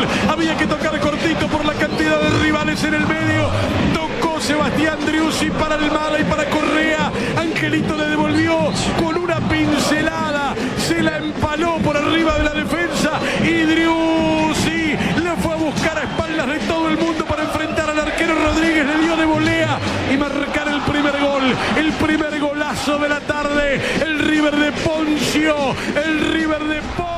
Había que tocar cortito por la cantidad de rivales en el medio. Tocó Sebastián Driussi para el Mala y para Correa. Angelito le devolvió con una pincelada. Se la empaló por arriba de la defensa. Y Driussi la fue a buscar a espaldas de todo el mundo para enfrentar al arquero Rodríguez. Le dio de volea y marcar el primer gol. El primer golazo de la tarde. El River de Poncio. El River de Poncio.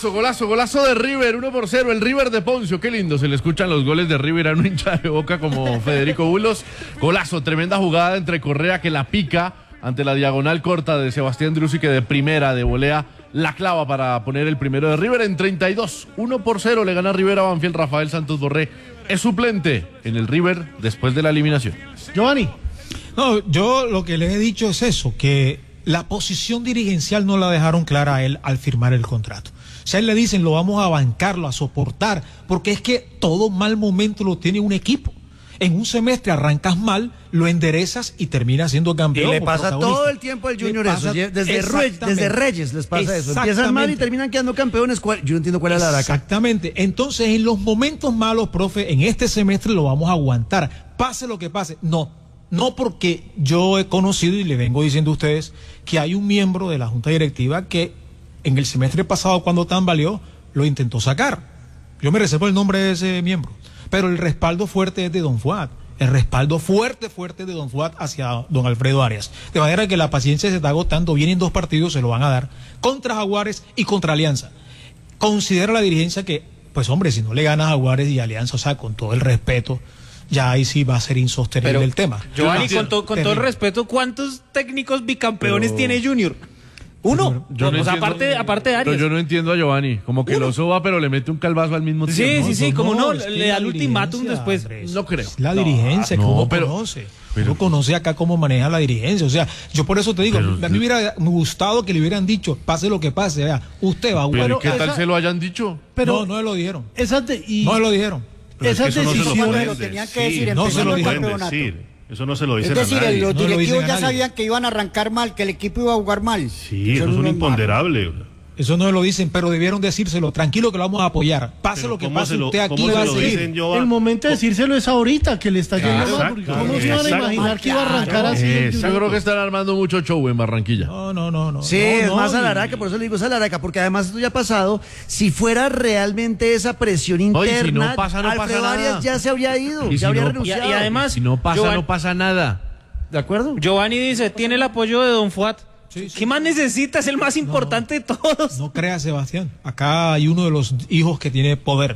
Golazo de River, 1-0, el River de Poncio, qué lindo, se le escuchan los goles de River a un hincha de Boca como Federico Bulos. Golazo, tremenda jugada entre Correa que la pica ante la diagonal corta de Sebastián Driussi, que de primera, de volea, la clava para poner el primero de River en 32. 1-0 le gana River a Banfield. Rafael Santos Borré es suplente en el River después de la eliminación. Giovanni. No, yo lo que les he dicho es eso, que la posición dirigencial no la dejaron clara a él al firmar el contrato. O sea, él le dicen, lo vamos a bancarlo, a soportar, porque es que todo mal momento lo tiene un equipo. En un semestre arrancas mal, lo enderezas y terminas siendo campeón. Y le pasa todo el tiempo al Junior eso. Desde Reyes les pasa eso. Empiezan mal y terminan quedando campeones. Yo no entiendo cuál es la araca. Exactamente. Entonces, en los momentos malos, profe, en este semestre lo vamos a aguantar. Pase lo que pase. No porque yo he conocido y le vengo diciendo a ustedes que hay un miembro de la Junta Directiva que en el semestre pasado, cuando tambaleó, lo intentó sacar. Yo me reservo el nombre de ese miembro. Pero el respaldo fuerte es de Don Fuad. El respaldo fuerte de Don Fuad hacia Don Alfredo Arias. De manera que la paciencia se está agotando. Vienen 2 partidos, se lo van a dar. Contra Jaguares y contra Alianza. Considera la dirigencia que, pues hombre, si no le ganas a Jaguares y Alianza, o sea, con todo el respeto, ya ahí sí va a ser insostenible el tema. Giovanni, con todo el respeto, ¿cuántos técnicos bicampeones tiene Junior? Uno. Aparte de Arias. Pero yo no entiendo a Giovanni. Como que lo soba, pero le mete un calvazo al mismo tiempo. Sí, como no, le da el ultimátum después. No creo. La dirigencia que uno conoce. Uno conoce acá cómo maneja la dirigencia. O sea, yo por eso te digo, a mí me hubiera gustado que le hubieran dicho, pase lo que pase, vea, usted va a jugar. Pero ¿qué tal se lo hayan dicho? Pero no lo dijeron. No lo dijeron. Esas decisiones lo tenían que decir, no se lo dijeron. Eso no se lo dicen a nadie. Es decir, los directivos ya sabían que iban a arrancar mal, que el equipo iba a jugar mal. Sí, eso es un imponderable. Eso no lo dicen, pero debieron decírselo. Tranquilo que lo vamos a apoyar. Pase lo que pase, usted aquí va a seguir. El momento de decírselo es ahorita, que le está yendo mal. ¿Cómo se van a imaginar que iba a arrancar así? Yo creo que están armando mucho show en Barranquilla. No. Sí, es más a la araca, por eso le digo es a la araca, porque además esto ya ha pasado. Si fuera realmente esa presión interna, si no pasa Alfredo Arias ya se habría ido, ya habría renunciado. Y además, si no pasa nada. ¿De acuerdo? Giovanni dice, tiene el apoyo de Don Fuad. Sí. ¿Qué más necesita? Es el más importante de todos. No crea, Sebastián. Acá hay uno de los hijos que tiene poder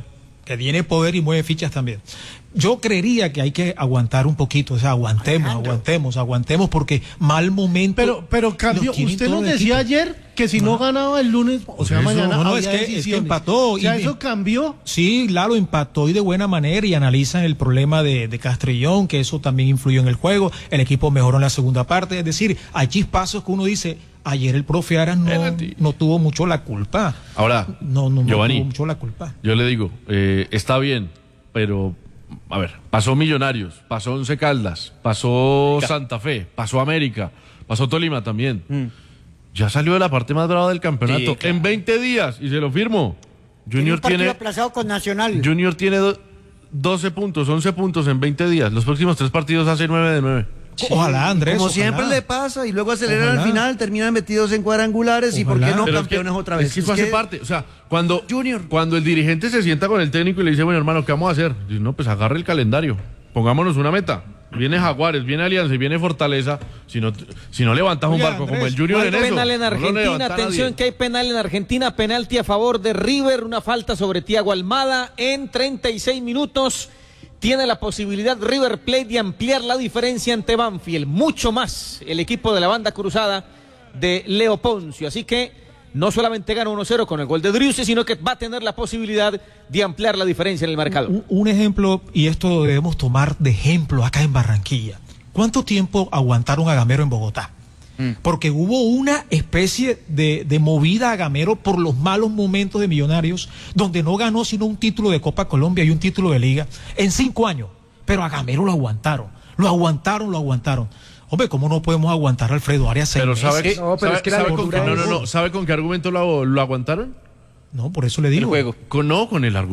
y mueve fichas también. Yo creería que hay que aguantar un poquito, o sea, aguantemos, porque mal momento. Pero cambio, usted nos decía ayer que si no ganaba el lunes, o sea, mañana. No, es que empató. O sea, eso cambió. Sí, Lalo empató y de buena manera y analizan el problema de Castrillón, que eso también influyó en el juego. El equipo mejoró en la segunda parte. Es decir, hay chispazos que uno dice, ayer el profe Aras no tuvo mucho la culpa. Ahora, Giovanni, tuvo mucho la culpa. Yo le digo, está bien, pero a ver, pasó Millonarios, pasó Once Caldas, pasó Santa Fe, pasó América, pasó Tolima también. Ya salió de la parte más brava del campeonato. Sí, claro. En 20 días, y se lo firmo. Junior tiene aplazado con Nacional. Junior tiene 12 puntos, 11 puntos en 20 días. Los próximos 3 partidos hace 9 de 9. Sí, ojalá, Andrés. Como siempre le pasa, y luego aceleran al final, terminan metidos en cuadrangulares, y ¿por qué no campeones otra vez? Es que eso hace parte, o sea, cuando el dirigente se sienta con el técnico y le dice, bueno, hermano, ¿qué vamos a hacer? Dice, no, pues agarre el calendario, pongámonos una meta. Viene Jaguares, viene Alianza y viene Fortaleza. Si no levantas un barco como el Junior en eso. Penal en Argentina, atención que hay penal en Argentina, penalti a favor de River, una falta sobre Thiago Almada en 36 minutos. Tiene la posibilidad River Plate de ampliar la diferencia ante Banfield, mucho más el equipo de la banda cruzada de Leo Poncio. Así que no solamente gana 1-0 con el gol de Driussi, sino que va a tener la posibilidad de ampliar la diferencia en el marcador. Un ejemplo, y esto lo debemos tomar de ejemplo acá en Barranquilla. ¿Cuánto tiempo aguantaron a Gamero en Bogotá? Porque hubo una especie de movida a Gamero por los malos momentos de Millonarios, donde no ganó sino un título de Copa Colombia y un título de Liga en 5 años. Pero a Gamero lo aguantaron. Hombre, ¿cómo no podemos aguantar a Alfredo Arias? Pero ¿sabe con qué argumento lo aguantaron? No, por eso le digo. El juego. Con el argumento.